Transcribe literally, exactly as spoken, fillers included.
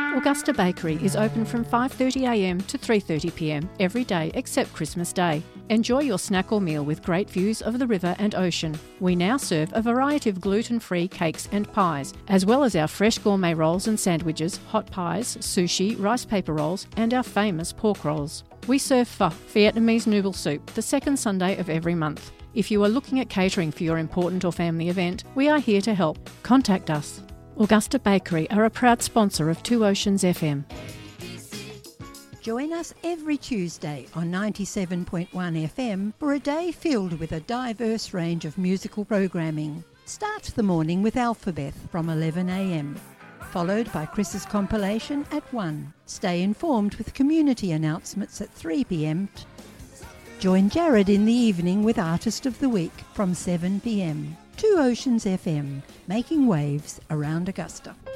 Augusta Bakery is open from five thirty a m to three thirty p m every day except Christmas Day. Enjoy your snack or meal with great views of the river and ocean. We now serve a variety of gluten-free cakes and pies, as well as our fresh gourmet rolls and sandwiches, hot pies, sushi, rice paper rolls, and our famous pork rolls. We serve pho, Vietnamese noodle soup, the second Sunday of every month. If you are looking at catering for your important or family event, we are here to help. Contact us. Augusta Bakery are a proud sponsor of Two Oceans F M. Join us every Tuesday on ninety-seven point one F M for a day filled with a diverse range of musical programming. Start the morning with Alphabeth from eleven a m, followed by Chris's compilation at one. Stay informed with community announcements at three p m. Join Jared in the evening with Artist of the Week from seven p m. Two Oceans F M, making waves around Augusta.